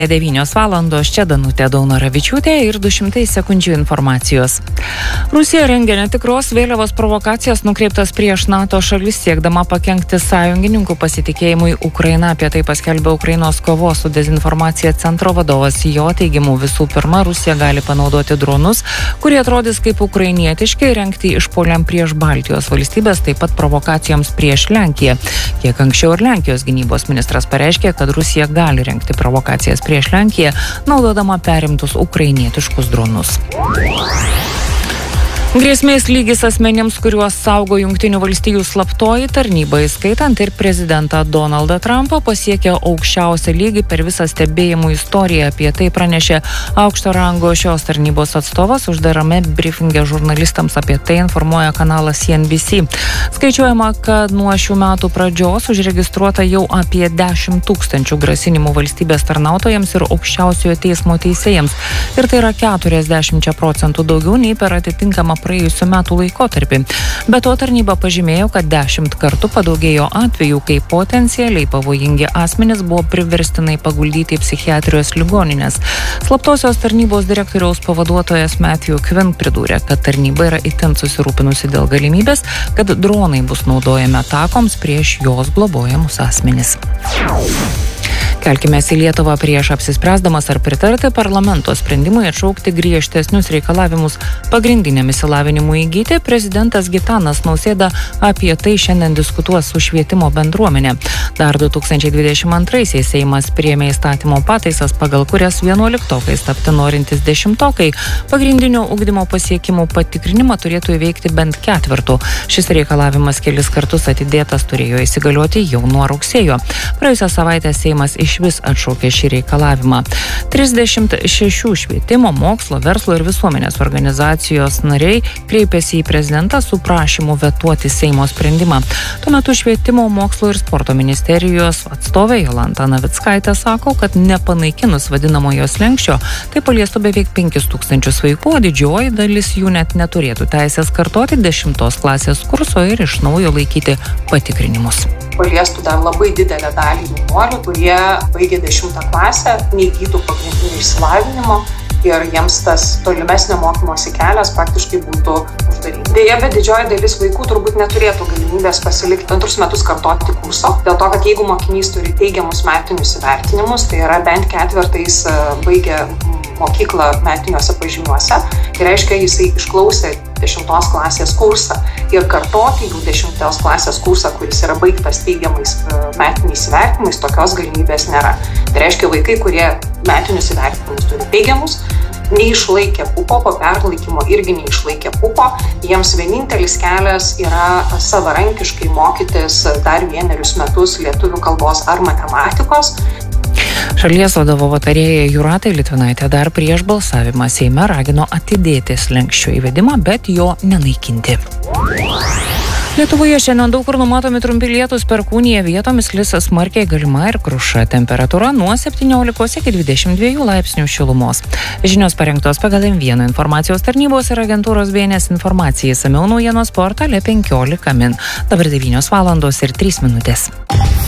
9 valandos, čia Danutė Daunoravičiūtė ir 200 sekundžių informacijos. Rusija rengia netikros vėliavos provokacijas nukreiptas prieš NATO šalis, siekdama pakenkti sąjungininkų pasitikėjimui Ukraina. Apie tai paskelbė Ukrainos kovos su dezinformacija centro vadovas. Jo teigimu, visų pirma, Rusija gali panaudoti dronus, kurie atrodys kaip ukrainietiški, rengti išpuoliam prieš Baltijos valstybės, taip pat provokacijoms prieš Lenkiją. Kiek anksčiau ir Lenkijos gynybos ministras pareiškė, kad Rusija gali rengti provokacijas prieš Lenkiją, naudodama perimtus ukrainietiškus dronus. Grėsmės lygis asmenims, kuriuos saugo Jungtinių valstijų slaptoji tarnyba, įskaitant ir prezidentą Donaldą Trumpą, pasiekė aukščiausią lygį per visą stebėjimų istoriją. Apie tai pranešė aukšto rango šios tarnybos atstovas uždarame briefinge žurnalistams. Apie tai informuoja kanalas CNBC. Skaičiuojama, kad nuo šių metų pradžios užregistruota jau apie 10 000 grasinimų valstybės tarnautojams ir aukščiausiojo teismo teisėjams. Ir tai yra 40% daugiau nei per atitinkamą praėjusių metų laikotarpį. Be to tarnyba pažymėjo, kad 10 kartų padaugėjo atvejų, kai potencialiai pavojingi asmenys buvo priverstinai paguldyti į psichiatrijos ligonines. Slaptosios tarnybos direktoriaus pavaduotojas Matthew Quinn pridūrė, kad tarnyba yra itin susirūpinusi dėl galimybės, kad dronai bus naudojami atakoms prieš jos globojamus asmenis. Kelkimės į Lietuvą. Prieš apsispręsdamas ar pritarti parlamento sprendimui atšaukti griežtesnius reikalavimus pagrindiniam išsilavinimui įgyti, prezidentas Gitanas Nausėda apie tai šiandien diskutuos su švietimo bendruomenė. Dar 2022-aisiais Seimas priėmė įstatymo pataisas, pagal kurias 11-okais tapti norintys 10-okai pagrindinio ugdymo pasiekimų patikrinimą turėtų įveikti bent ketvirtų. Šis reikalavimas kelis kartus atidėtas turėjo įsigalioti jau nuo rugsėjo. Praėjusią savaitę Seimas išvis atšaukė šį reikalavimą. 36 švietimo, mokslo, verslo ir visuomenės organizacijos nariai kreipėsi į prezidentą su prašymu vetuoti Seimo sprendimą. Tuo metu švietimo, mokslo ir sporto ministerijos atstovė Jolanta Navickaitė sako, kad nepanaikinus vadinamojo slenksčio, tai paliestų beveik 5000 vaikų, o didžioji dalis jų net neturėtų teisės kartoti 10 klasės kurso ir iš naujo laikyti patikrinimus. Paliestų dar labai didelę dalį jaunuolių, kurie baigė 10 klasę, neįgytų pagrindinio išsilavinimo ir jiems tas tolimesnio mokymosi kelias praktiškai būtų uždaryti. Deja, bet didžioji dalis vaikų turbūt neturėtų galimybės pasilikti antrus metus kartoti kurso, dėl to, kad jeigu mokinys turi teigiamus metinius įvertinimus, tai yra bent ketvirtais baigę mokyklą metiniuose pažymiuose, tai reiškia, jisai išklausė 10 klasės kursą ir kartoti jų 10 klasės kursą, kuris yra baigtas teigiamais metiniais įvertinimais, tokios galimybės nėra. Tai reiškia, vaikai, kurie metinius įvertinimus turi teigiamus, neišlaikė pupo, po perlaikymo irgi neišlaikė pupo, jiems vienintelis kelias yra savarankiškai mokytis dar 1 metus lietuvių kalbos ar matematikos. Šalies vadovo patarėja Jūratė Litvinaitė dar prieš balsavimą Seime ragino atidėti slenksčio įvedimą, bet jo nenaikinti. Lietuvoje šiandien daug kur numatomi trumpi lietūs, perkūnija, vietomis lis smarkiai galima ir kruša. Temperatūra nuo 17 iki 22 laipsnių šilumos. Žinios parengtos pagal M1 informacijos tarnybos ir agentūros BNS informacijai. Išsamiau naujienos portale 15 min. Dabar 9 valandos ir 3 minutės.